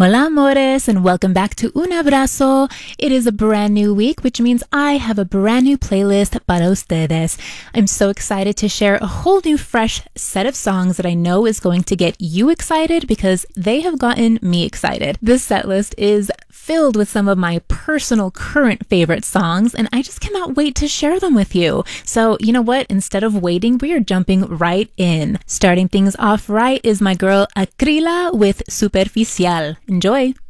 Hola amores and welcome back to Un Abrazo. It is a brand new week, which means I have a brand new playlist para ustedes. I'm so excited to share a whole new fresh set of songs that I know is going to get you excited because they have gotten me excited. This set list is filled with some of my personal current favorite songs and I just cannot wait to share them with you. So you know what? Instead of waiting, we are jumping right in. Starting things off right is my girl Akrila with Superficial. Enjoy!